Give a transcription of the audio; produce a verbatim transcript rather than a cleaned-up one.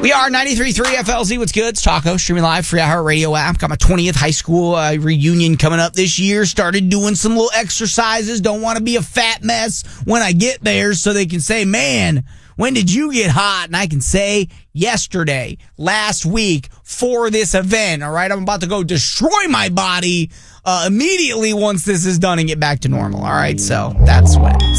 We are ninety-three point three F L Z. What's good? It's Taco, streaming live, free iHeartRadio app. Got my twentieth high school uh, reunion coming up this year. Started doing some little exercises. Don't want to be a fat mess when I get there so they can say, man, when did you get hot? And I can say yesterday, last week, for this event. All right, I'm about to go destroy my body uh, immediately once this is done and get back to normal. All right, so that's what